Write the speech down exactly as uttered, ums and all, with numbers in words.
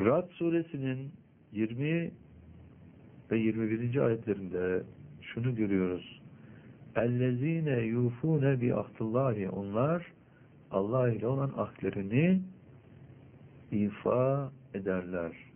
Ra'd suresinin yirmi ve yirmi birinci ayetlerinde şunu görüyoruz. اَلَّذ۪ينَ يُوفُونَ بِاَخْتِاللّٰهِ Onlar Allah ile olan ahdlerini ifa ederler.